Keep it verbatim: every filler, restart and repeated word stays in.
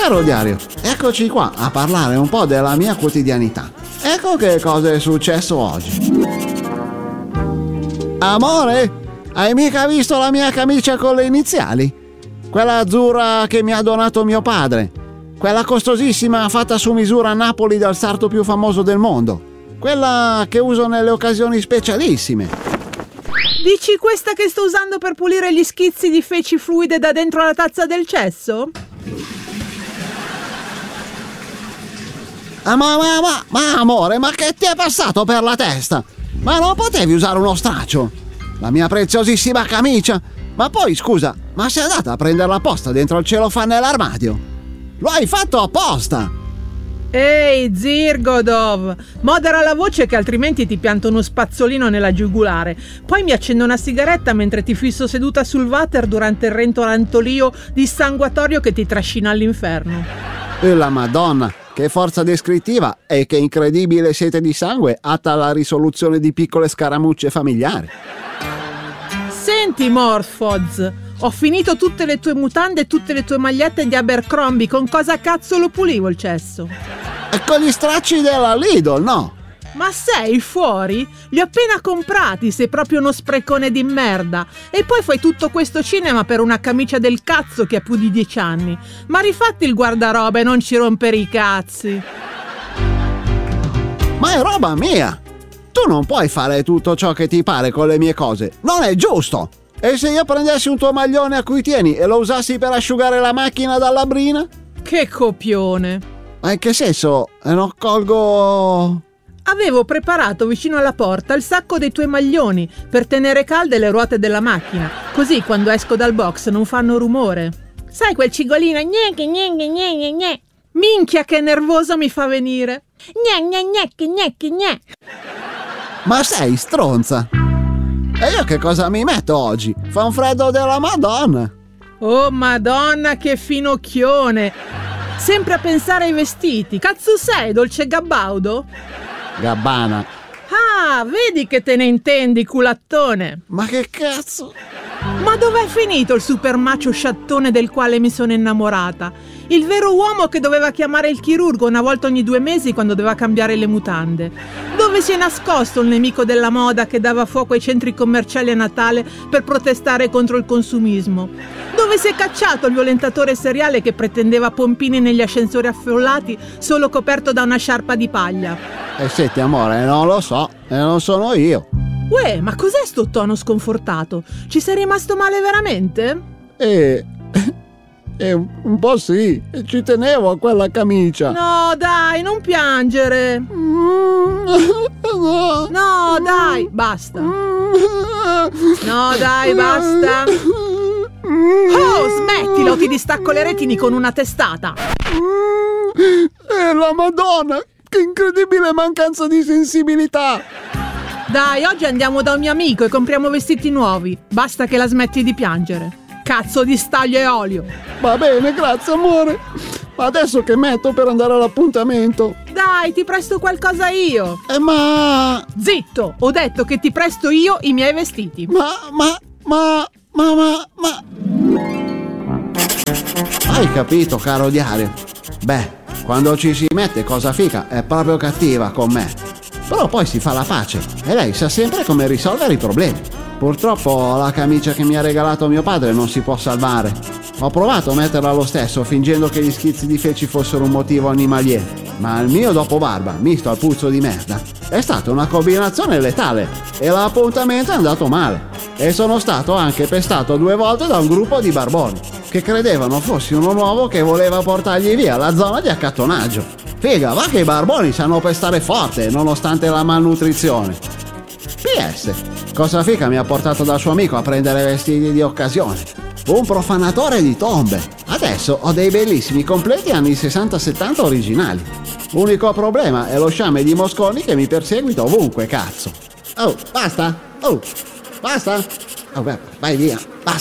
Caro diario, eccoci qua a parlare un po' della mia quotidianità. Ecco che cosa è successo oggi. Amore, hai mica visto la mia camicia con le iniziali? Quella azzurra che mi ha donato mio padre. Quella costosissima fatta su misura a Napoli dal sarto più famoso del mondo. Quella che uso nelle occasioni specialissime. Dici questa che sto usando per pulire gli schizzi di feci fluide da dentro la tazza del cesso? Ah, ma, ma, ma, ma amore, ma che ti è passato per la testa? Ma non potevi usare uno straccio? La mia preziosissima camicia? Ma poi scusa, ma sei andata a prenderla apposta dentro il celofane nell'armadio? Lo hai fatto apposta! Ehi, Zirgodov, modera la voce che altrimenti ti pianto uno spazzolino nella giugulare. Poi mi accendo una sigaretta mentre ti fisso seduta sul water durante il rentolantolio dissanguatorio che ti trascina all'inferno. E la Madonna, che forza descrittiva e che incredibile sete di sangue atta alla risoluzione di piccole scaramucce familiari. Senti, Morphods, ho finito tutte le tue mutande e tutte le tue magliette di Abercrombie. Con cosa cazzo lo pulivo il cesso? E con gli stracci della Lidl, no? Ma sei fuori? Li ho appena comprati, sei proprio uno sprecone di merda. E poi fai tutto questo cinema per una camicia del cazzo che ha più di dieci anni. Ma rifatti il guardaroba e non ci rompere i cazzi. Ma è roba mia! Tu non puoi fare tutto ciò che ti pare con le mie cose, non è giusto! E se io prendessi un tuo maglione a cui tieni e lo usassi per asciugare la macchina dalla brina? Che copione! Ma in che senso? Non colgo... Avevo preparato vicino alla porta il sacco dei tuoi maglioni per tenere calde le ruote della macchina, così quando esco dal box non fanno rumore. Sai quel cigolino gne gne gne gne gne gne? Minchia che nervoso mi fa venire! Gne gne gne gne gne gne! Ma sei stronza! E io che cosa mi metto oggi? Fa un freddo della Madonna! Oh Madonna, che finocchione! Sempre a pensare ai vestiti. Cazzo sei, Dolce Gabbaudo? Gabbana. Ah, vedi che te ne intendi, culattone. Ma che cazzo? Ma dov'è finito il super macio sciattone del quale mi sono innamorata? Il vero uomo che doveva chiamare il chirurgo una volta ogni due mesi quando doveva cambiare le mutande. Dove si è nascosto il nemico della moda che dava fuoco ai centri commerciali a Natale per protestare contro il consumismo? Dove si è cacciato il violentatore seriale che pretendeva pompini negli ascensori affollati solo coperto da una sciarpa di paglia? Eh senti amore, non lo so, e non sono io. Uè, ma cos'è sto tono sconfortato? Ci sei rimasto male veramente? Eh... Eh, un po' sì, ci tenevo a quella camicia. No, dai, non piangere. No, no dai, basta. No, dai, basta. Oh, smettila o ti distacco le retini con una testata. Eh, la Madonna, che incredibile mancanza di sensibilità. Dai, oggi andiamo da un mio amico e compriamo vestiti nuovi. Basta che la smetti di piangere. Cazzo di staglio e olio. Va bene, grazie amore. Ma adesso che metto per andare all'appuntamento? Dai, ti presto qualcosa io. Eh ma... Zitto, ho detto che ti presto io i miei vestiti. Ma, ma, ma, ma, ma, ma... Hai capito, caro diario? Beh, quando ci si mette cosa fica è proprio cattiva con me. Però poi si fa la pace e lei sa sempre come risolvere i problemi. Purtroppo la camicia che mi ha regalato mio padre non si può salvare. Ho provato a metterla lo stesso, fingendo che gli schizzi di feci fossero un motivo animalier, ma il mio dopo barba, misto al puzzo di merda, è stata una combinazione letale e l'appuntamento è andato male. E sono stato anche pestato due volte da un gruppo di barboni che credevano fossi uno nuovo che voleva portargli via la zona di accattonaggio. Figa, va che i barboni sanno pestare forte nonostante la malnutrizione. P S Cosa fica mi ha portato dal suo amico a prendere vestiti di occasione. Un profanatore di tombe. Adesso ho dei bellissimi completi anni sessanta settanta originali. Unico problema è lo sciame di Mosconi che mi perseguita ovunque, cazzo. Oh, basta? Oh, basta? Oh, beh, vai via, basta.